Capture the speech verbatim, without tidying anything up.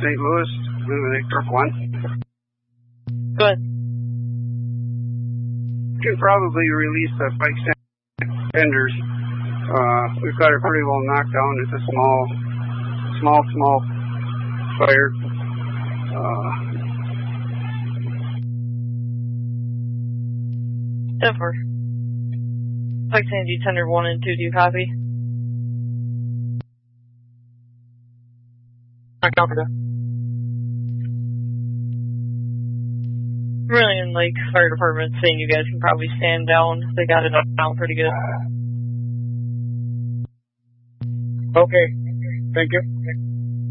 Saint Louis, Blue Lake Truck one. Go ahead. You can probably release the bike fenders. Uh, we've got it pretty well knocked down. It's a small, small, small fire. Uh, ten four. Pike Sandy Tender one and two, do you copy? I copy that. Vermilion Lake Fire Department saying you guys can probably stand down. They got it up down pretty good. Okay. Thank you.